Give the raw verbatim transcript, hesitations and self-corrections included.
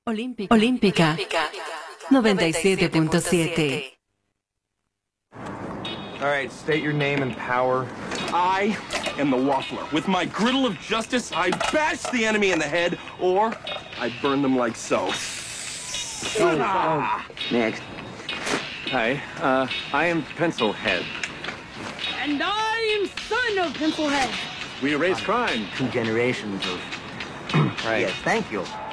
Olímpica, Olímpica noventa y siete punto siete. All right, state your name and power. I am the Waffler. With my griddle of justice, I bash the enemy in the head, or I burn them like so. Oh, next. Hi, uh, I am Pencilhead. And I am son of Pencilhead. We erase crime. Two generations of... Right. Yes, thank you.